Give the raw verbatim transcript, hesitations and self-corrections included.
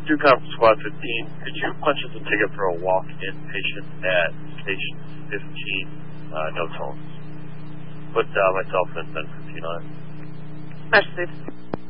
Two Conference Squad fifteen, could you punch us a ticket for a walk-in patient at Station fifteen, uh, no tones? Put uh, myself and Ben fifteen on it. Smash six.